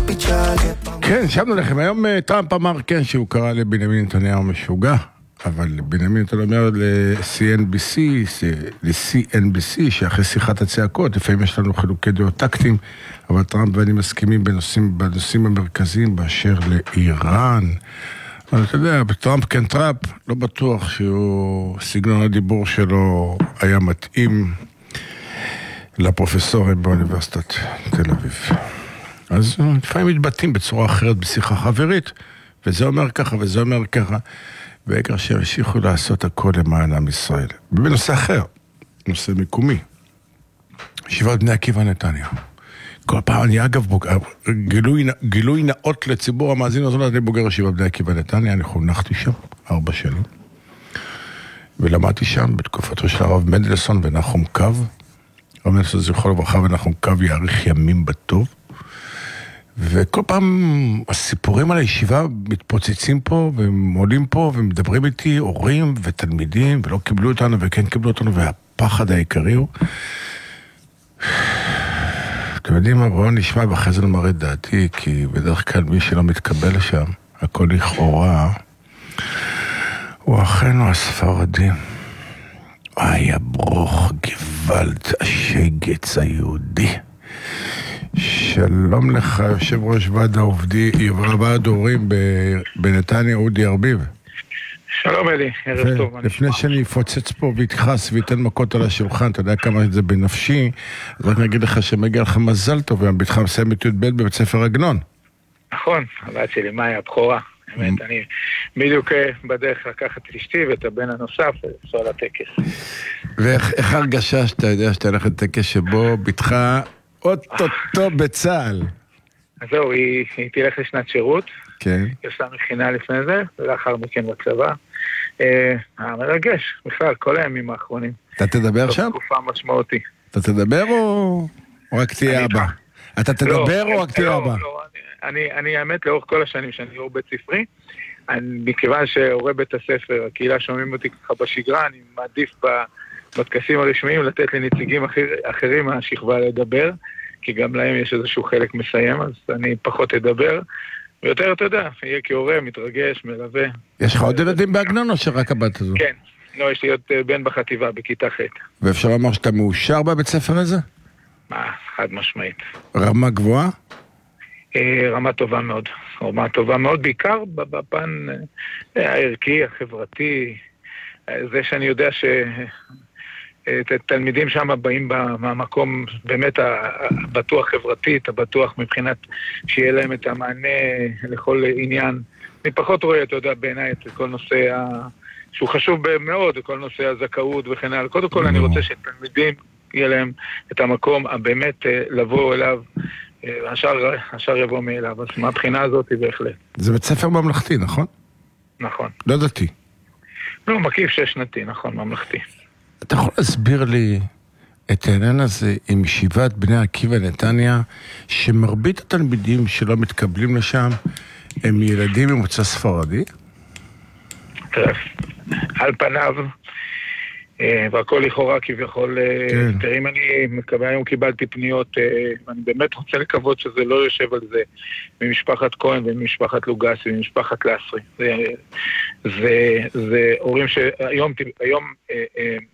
כן, שבנו לכם. היום טראמפ אמר כן שהוא קרא לבנימין נתניהו משוגע, אבל בנימין נתניהו אומר ל-CNBC שאחרי שיחת הצעקות, לפעמים יש לנו חילוקי דעות טקטיים, אבל טראמפ ואני מסכימים בנושאים המרכזיים באשר לאיראן. אבל אתה יודע, בטראמפ כן טראמפ, לא בטוח סגנון הדיבור שלו היה מתאים לפרופסורים באוניברסיטת תל אביב. אז לפעמים מתבטאים בצורה אחרת בשיחה חברית, וזה אומר ככה וזה אומר ככה, והעיקר שהמשיכו לעשות הכל למען עם ישראל. ובנושא אחר, נושא מקומי, ישיבת בני עקיבא נתניה. כל פעם אני אגב גילוי נאות לציבור המאזין הזאת, אני בוגר ישיבת בני עקיבא נתניה, אני חונכתי שם 4 שנים, ולמדתי שם בתקופתו של הרב מנדלסון ונחום קו, הרב מנדלסון זכרו לברכה ונחום קו יאריך ימים בטוב, וכל פעם הסיפורים על הישיבה מתפוצצים פה, והם עולים פה, ומדברים איתי הורים ותלמידים, ולא קיבלו אותנו וכן קיבלו אותנו, והפחד העיקרי הוא, אתם יודעים מה, בואו נשמע ואחרי זה נאמר את דעתי, כי בדרך כלל מי שלא מתקבל לשם, הכל לכאורה, הוא אחינו הספרדים. היה ברוך גוואלד השגץ היהודי. שלום לך, יושב ראש ועד ההורים בנתניה, אודי ארביב. שלום אלי, ערב טוב. לפני שאני אפוצץ פה ויתחס ויתן מכות על השולחן, אתה יודע כמה זה בנפשי, אז רק נגיד לך שמגיע לך מזל טוב, והביתך מסיים את י"ב בבית ספר עגנון. נכון, הבת שלי, מאי הבכורה. באמת, אני בדיוק בדרך לקחת את אשתי ואת הבן הנוסף, ולנסוע לטקס. ואיך הרגשה שאתה יודע שאתה הולך לטקס שבו ביתך אוטוטו בצה"ל? אז זהו, היא תלך לשנת שירות. כן. היא עושה מכינה לפני זה, ולאחר מכן בצבא. המרגש, בכלל, כל הימים האחרונים. אתה תדבר שם? תקופה משמעותי. אתה תדבר או רק תהיה אבא? אתה תדבר או רק תהיה אבא? לא, אני האמת לאורך כל השנים שאני הורה בית ספרי, מכיוון שהורה בית הספר, הקהילה שומעים אותי ככה בשגרה, אני מעדיף בטקסים הרשמיים לתת לנציגים אחרים מהשכבה לדבר, כי גם להם יש איזשהו חלק מסיים, אז אני פחות אדבר, ויותר אתה יודע, יהיה כהורה, מתרגש, מלווה. יש לך עוד ילדים בעגנון או שרק הבת הזו? כן, לא, יש לי עוד בן בחטיבה, בכיתה ח'. ואפשר לומר שאתה מאושר בבית ספר הזה? חד משמעית. רמה גבוהה? רמה טובה מאוד. רמה טובה מאוד, בעיקר בפן הערכי, החברתי, זה שאני יודע תלמידים שם באים מהמקום באמת הבטוח חברתית, הבטוח מבחינת שיהיה להם את המענה לכל עניין. אני פחות רואה, אתה יודע, בעיניי את כל נושא שהוא חשוב מאוד, כל נושא הזכאות וכן הלאה. קודם כל אני רוצה שתלמידים יהיה להם את המקום הבאמת לבוא אליו, השאר יבוא מאליו. אז מהבחינה הזאת היא בהחלט. זה בית ספר ממלכתי, נכון? נכון. לא דתי. לא, מקיף 6 שנתי, נכון, ממלכתי. אתה יכול להסביר לי את העניין הזה עם ישיבת בני עקיבא נתניה, שמרבית התלמידים שלא מתקבלים לשם הם ילדים ממוצא ספרדי? טוב, על פניו, והכל לכאורה כביכול, אם אני מקווה, היום קיבלתי פניות, ואני באמת רוצה לקוות שזה לא יושב על זה, ממשפחת כהן וממשפחת לוגסי וממשפחת לסרי. זה הורים שהיום